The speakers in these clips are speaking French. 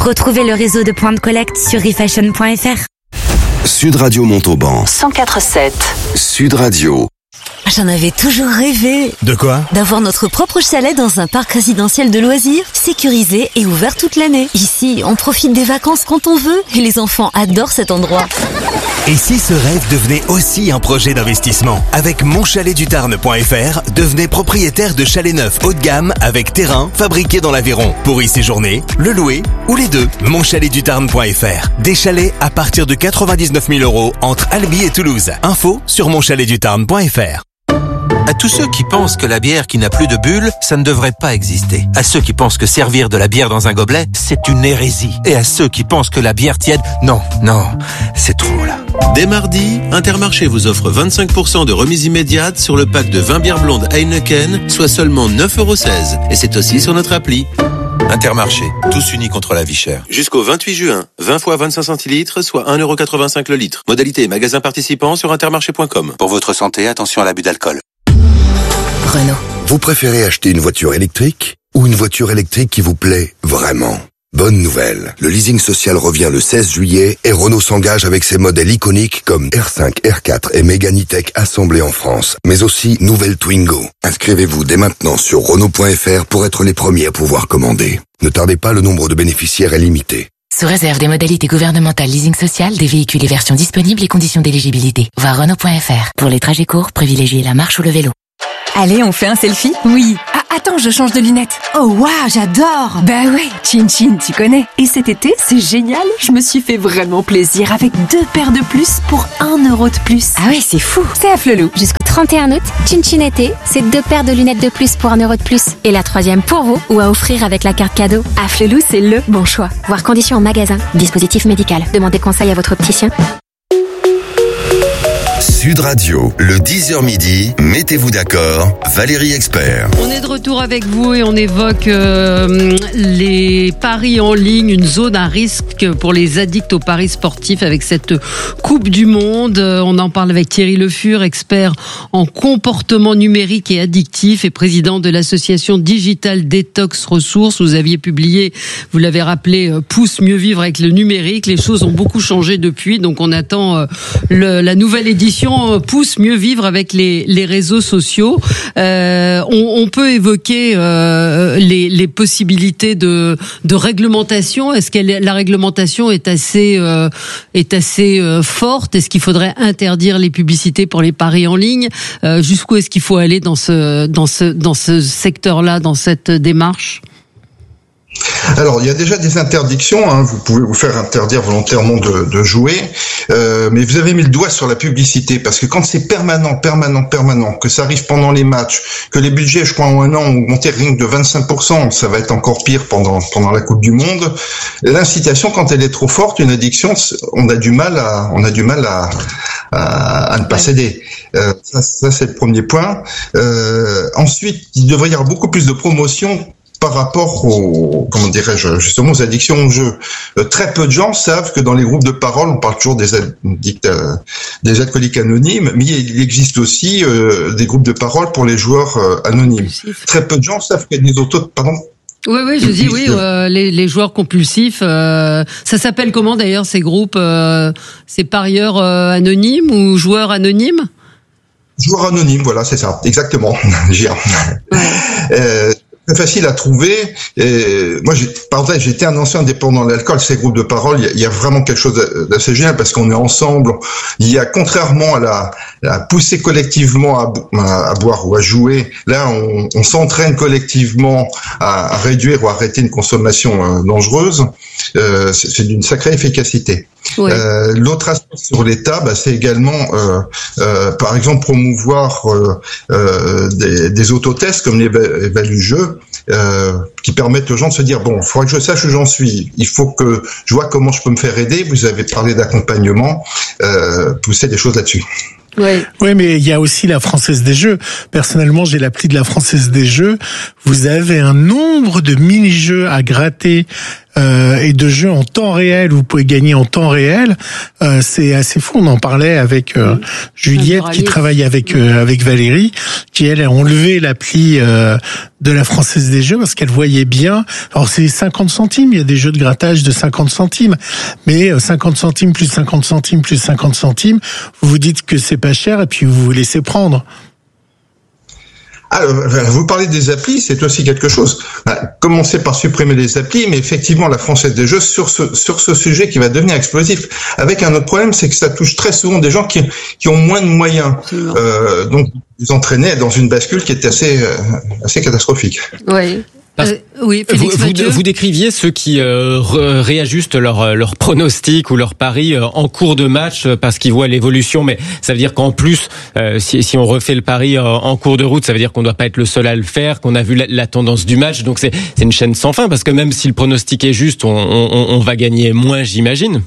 Retrouvez le réseau de points de collecte sur refashion.fr. Sud Radio Montauban 104.7. Sud Radio. J'en avais toujours rêvé. De quoi ? D'avoir notre propre chalet dans un parc résidentiel de loisirs, sécurisé et ouvert toute l'année. Ici, on profite des vacances quand on veut et les enfants adorent cet endroit. Et si ce rêve devenait aussi un projet d'investissement ? Avec monchaletdutarn.fr, devenez propriétaire de chalets neufs haut de gamme avec terrain fabriqué dans l'Aveyron. Pour y séjourner, le louer ou les deux. Monchaletdutarn.fr. Des chalets à partir de 99 000 € entre Albi et Toulouse. Info sur monchaletdutarn.fr. À tous ceux qui pensent que la bière qui n'a plus de bulles, ça ne devrait pas exister. À ceux qui pensent que servir de la bière dans un gobelet, c'est une hérésie. Et à ceux qui pensent que la bière tiède, non, c'est trop là. Dès mardi, Intermarché vous offre 25% de remise immédiate sur le pack de 20 bières blondes Heineken, soit seulement 9,16 €. Et c'est aussi sur notre appli. Intermarché, tous unis contre la vie chère. Jusqu'au 28 juin, 20 fois 25 centilitres, soit 1,85 € le litre. Modalité magasin participant sur intermarché.com. Pour votre santé, attention à l'abus d'alcool. Renault. Vous préférez acheter une voiture électrique ou une voiture électrique qui vous plaît vraiment ? Bonne nouvelle, le leasing social revient le 16 juillet et Renault s'engage avec ses modèles iconiques comme R5, R4 et Mégane E-Tech assemblés en France, mais aussi nouvelle Twingo. Inscrivez-vous dès maintenant sur Renault.fr pour être les premiers à pouvoir commander. Ne tardez pas, le nombre de bénéficiaires est limité. Sous réserve des modalités gouvernementales leasing social, des véhicules et versions disponibles et conditions d'éligibilité. Voir Renault.fr. Pour les trajets courts, privilégiez la marche ou le vélo. Allez, on fait un selfie ? Oui. Ah, attends, je change de lunettes. Oh, waouh, j'adore. Bah ouais, Chin Chin, tu connais. Et cet été, c'est génial. Je me suis fait vraiment plaisir avec 2 paires de plus pour 1 € de plus. Ah ouais, c'est fou. C'est à Flelou. Jusqu'au 31 août, Chin Chin été, c'est 2 paires de lunettes de plus pour 1 € de plus. Et la 3e pour vous ou à offrir avec la carte cadeau. À Flelou, c'est le bon choix. Voir conditions en magasin. Dispositif médical. Demandez conseil à votre opticien. Sud Radio, le 10h midi, mettez-vous d'accord, Valérie Expert. On est de retour avec vous et on évoque les paris en ligne, une zone à risque pour les addicts aux paris sportifs avec cette Coupe du Monde. On en parle avec Thierry Le Fur, expert en comportement numérique et addictif et président de l'association Digital Detox Ressources. Vous aviez publié, vous l'avez rappelé, Pousse mieux vivre avec le numérique. Les choses ont beaucoup changé depuis, donc on attend la nouvelle édition Pousse mieux vivre avec les réseaux sociaux. On peut évoquer les possibilités de réglementation. Est-ce que la réglementation est assez forte? Est-ce qu'il faudrait interdire les publicités pour les paris en ligne? Jusqu'où est-ce qu'il faut aller dans ce secteur-là, dans cette démarche? Alors, il y a déjà des interdictions, hein. Vous pouvez vous faire interdire volontairement de jouer, mais vous avez mis le doigt sur la publicité, parce que quand c'est permanent, que ça arrive pendant les matchs, que les budgets, je crois, en 1 an ont augmenté rien que de 25%, ça va être encore pire pendant la Coupe du Monde. L'incitation, quand elle est trop forte, une addiction, on a du mal à ne pas céder. Ça c'est le premier point. Ensuite, il devrait y avoir beaucoup plus de promotion par rapport aux addictions au jeu. Très peu de gens savent que dans les groupes de parole, on parle toujours des alcooliques anonymes, mais il existe aussi des groupes de parole pour les joueurs anonymes. Très peu de gens savent qu'il y a des Oui, je dis les joueurs compulsifs. Ça s'appelle comment d'ailleurs ces groupes? C'est parieurs anonymes ou joueurs anonymes? Joueurs anonymes, voilà, c'est ça, exactement. Très facile à trouver. Moi, j'étais un ancien dépendant de l'alcool. Ces groupes de parole, il y a vraiment quelque chose d'assez génial parce qu'on est ensemble. Il y a, contrairement à pousser collectivement à boire ou à jouer, là, on s'entraîne collectivement à réduire ou arrêter une consommation dangereuse. C'est d'une sacrée efficacité. Oui. L'autre aspect sur l'État, c'est également, par exemple, promouvoir des autotests comme les Value-Jeux, qui permettent aux gens de se dire il faudrait que je sache où j'en suis. Il faut que je vois comment je peux me faire aider. Vous avez parlé d'accompagnement, pousser des choses là-dessus. Oui, mais il y a aussi la Française des Jeux. Personnellement, j'ai l'appli de la Française des Jeux. Vous avez un nombre de mini-jeux à gratter et de jeux en temps réel. Vous pouvez gagner en temps réel. C'est assez fou. On en parlait avec Juliette qui travaille avec Valérie, qui elle a enlevé l'appli de la Française des Jeux parce qu'elle voyait bien. Alors c'est 50 centimes, il y a des jeux de grattage de 50 centimes, mais 50 centimes plus 50 centimes plus 50 centimes, vous vous dites que c'est pas cher et puis vous vous laissez prendre. Alors, vous parlez des applis, c'est aussi quelque chose. Commencez par supprimer les applis, mais effectivement, la Française des Jeux, sur ce sujet qui va devenir explosif. Avec un autre problème, c'est que ça touche très souvent des gens qui ont moins de moyens. Donc, vous entraînez dans une bascule qui est assez catastrophique. Oui. Oui, Félix Mathieu. Vous décriviez ceux qui réajustent leur pronostic ou leur pari en cours de match parce qu'ils voient l'évolution, mais ça veut dire qu'en plus, si on refait le pari en cours de route, ça veut dire qu'on ne doit pas être le seul à le faire, qu'on a vu la tendance du match, donc c'est une chaîne sans fin, parce que même si le pronostic est juste, on va gagner moins, j'imagine.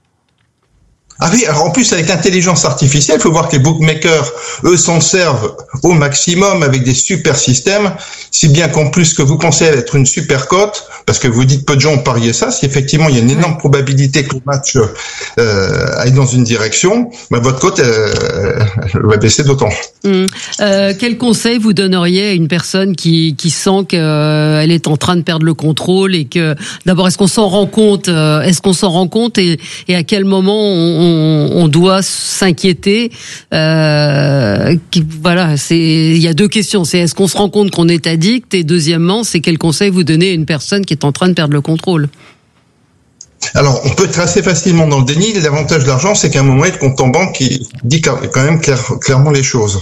Ah oui, alors en plus avec l'intelligence artificielle, il faut voir que les bookmakers, eux, s'en servent au maximum avec des super systèmes, si bien qu'en plus que vous pensez être une super cote, parce que vous dites peu de gens ont parié ça, si effectivement il y a une énorme probabilité que le match aille dans une direction, votre cote va baisser d'autant. Quel conseil vous donneriez à une personne qui sent qu'elle est en train de perdre le contrôle et que d'abord est-ce qu'on s'en rend compte et à quel moment on doit s'inquiéter. Voilà, il y a deux questions. C'est est-ce qu'on se rend compte qu'on est addict, et deuxièmement, c'est quel conseil vous donnez à une personne qui est en train de perdre le contrôle. Alors, on peut être assez facilement dans le déni. L'avantage de l'argent, c'est qu'à un moment, il y a le compte en banque qui dit quand même clairement les choses.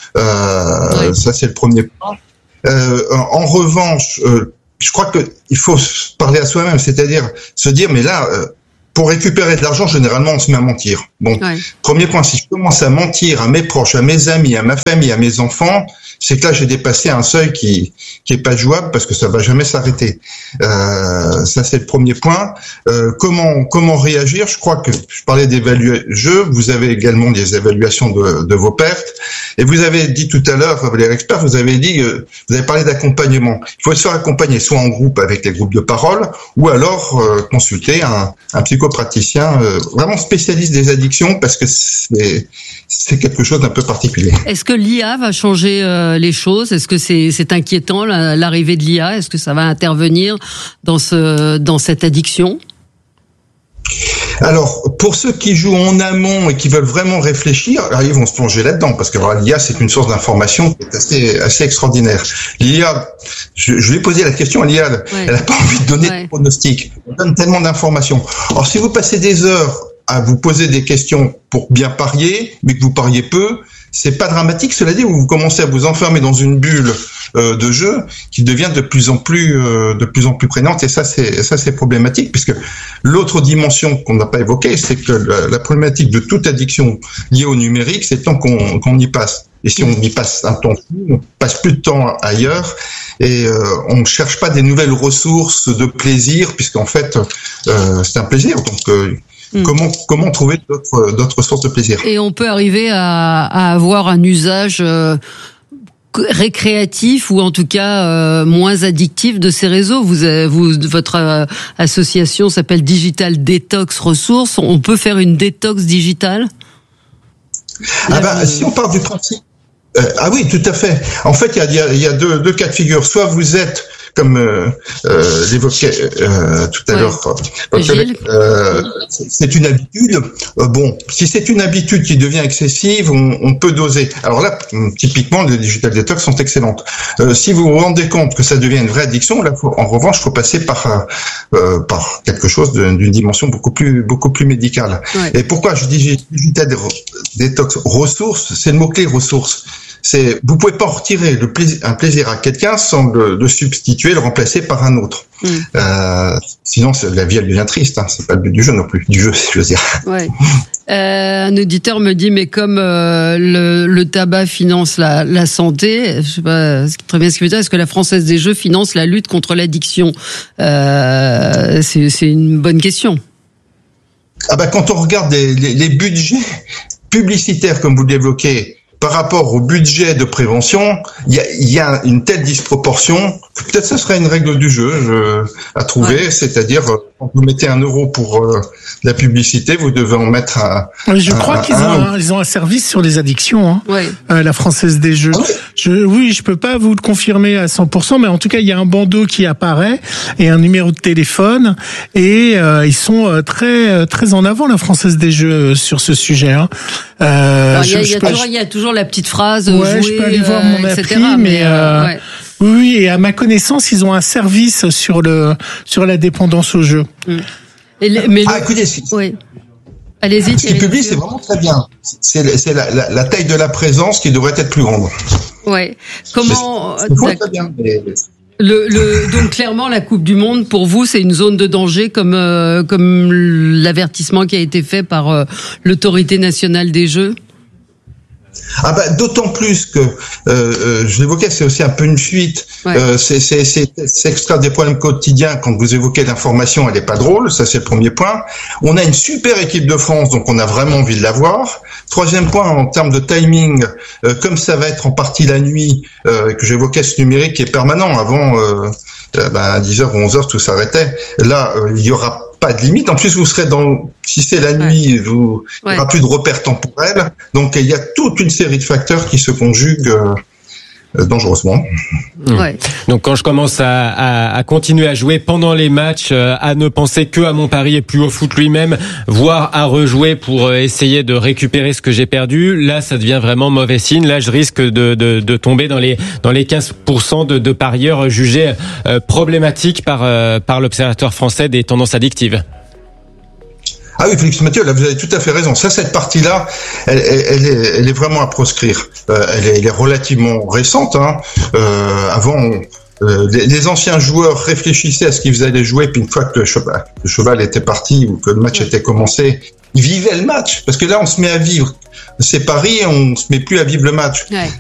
Ça, c'est le premier point. En revanche, je crois qu'il faut parler à soi-même, c'est-à-dire se dire, mais là, pour récupérer de l'argent, généralement, on se met à mentir. Bon, Premier point, si je commence à mentir à mes proches, à mes amis, à ma famille, à mes enfants, c'est que là, j'ai dépassé un seuil qui est pas jouable parce que ça va jamais s'arrêter. Ça, c'est le premier point. Comment réagir? Je crois que je parlais d'évaluation. Vous avez également des évaluations de vos pertes. Et vous avez dit tout à l'heure, les experts, vous avez parlé d'accompagnement. Il faut se faire accompagner, soit en groupe avec les groupes de parole, ou alors consulter un psychopraticien vraiment spécialiste des addictions, parce que c'est quelque chose d'un peu particulier. Est-ce que l'IA va changer les choses? Est-ce que c'est inquiétant l'arrivée de l'IA? Est-ce que ça va intervenir dans cette addiction? Alors, pour ceux qui jouent en amont et qui veulent vraiment réfléchir, ils vont se plonger là-dedans, parce que l'IA, c'est une source d'information qui est assez extraordinaire. L'IA, je lui ai posé la question à l'IA, elle n'a pas envie de donner de pronostics. Elle donne tellement d'informations. Alors, si vous passez des heures à vous poser des questions pour bien parier, mais que vous pariez peu, c'est pas dramatique. Cela dit, vous commencez à vous enfermer dans une bulle de jeu qui devient de plus en plus prégnante, et ça c'est problématique, puisque l'autre dimension qu'on n'a pas évoquée, c'est que la problématique de toute addiction liée au numérique, c'est le temps qu'on y passe. Et si on y passe un temps fou, on passe plus de temps ailleurs, et on ne cherche pas des nouvelles ressources de plaisir, puisqu'en fait c'est un plaisir. Donc comment trouver d'autres sources de plaisir? Et on peut arriver à avoir un usage récréatif, ou en tout cas moins addictif de ces réseaux. Votre association s'appelle Digital Detox Ressources. On peut faire une détox digitale? Si on part du principe, oui, tout à fait. En fait, il y a deux cas de figure. Soit vous êtes, comme l'évoquait tout à l'heure c'est une habitude. Si c'est une habitude qui devient excessive, on peut doser. Alors là, typiquement, les digital detox sont excellentes. Si vous vous rendez compte que ça devient une vraie addiction, là, en revanche, il faut passer par quelque chose d'une dimension beaucoup plus médicale. Ouais. Et pourquoi je dis digital detox ressources? C'est le mot-clé ressources. Vous pouvez pas retirer un plaisir à quelqu'un sans le substituer, le remplacer par un autre. Sinon, la vie, elle devient triste. C'est pas le but du jeu non plus. Du jeu, je veux dire. Ouais. Un auditeur me dit, mais comme le tabac finance la santé, je sais pas très bien ce qu'il veut dire. Est-ce que la Française des Jeux finance la lutte contre l'addiction? C'est une bonne question. Quand on regarde les budgets publicitaires, comme vous l'évoquez, par rapport au budget de prévention, il y a une telle disproportion que peut-être ce serait une règle du jeu à trouver, c'est-à-dire quand vous mettez 1 euro pour la publicité, vous devez en mettre je crois qu'ils ont un service sur les addictions, la Française des Jeux. Je peux pas vous le confirmer à 100%, mais en tout cas, il y a un bandeau qui apparaît et un numéro de téléphone, et ils sont très très en avant, la Française des Jeux, sur ce sujet. Il y a toujours la petite phrase jouer, je peux aller voir mon etc. appli, mais oui, et à ma connaissance, ils ont un service sur la dépendance au jeu. Écoutez, allez-y. Ce qui publie, c'est vraiment très bien. C'est la taille de la présence qui devrait être plus grande. Ouais. Comment c'est très bien. Donc clairement, la Coupe du Monde pour vous, c'est une zone de danger, comme l'avertissement qui a été fait par l'autorité nationale des Jeux. D'autant plus que je l'évoquais, c'est aussi un peu une fuite. C'est extraire des problèmes quotidiens. Quand vous évoquez l'information, elle est pas drôle. Ça, c'est le premier point. On a une super équipe de France, donc on a vraiment envie de la voir. Troisième point, en termes de timing, comme ça va être en partie la nuit, que j'évoquais, ce numérique qui est permanent. Avant, à 10h ou 11h, tout s'arrêtait. Là, il y aura pas de limite. En plus, vous serez si c'est la nuit, il n'y aura plus de repères temporels. Donc, il y a toute une série de facteurs qui se conjuguent dangereusement. Donc, quand je commence à continuer à jouer pendant les matchs, à ne penser que à mon pari et plus au foot lui-même, voire à rejouer pour essayer de récupérer ce que j'ai perdu, là, ça devient vraiment mauvais signe. Là, je risque de tomber dans les 15% de parieurs jugés problématiques par l'Observatoire français des tendances addictives. Ah oui, Félix Mathieu, là, vous avez tout à fait raison. Cette partie-là, elle est vraiment à proscrire. Elle est relativement récente. Avant, les anciens joueurs réfléchissaient à ce qu'ils allaient jouer, puis une fois que le cheval était parti ou que le match était commencé, ils vivaient le match. Parce que là, on se met à vivre ces paris, on se met plus à vivre le match.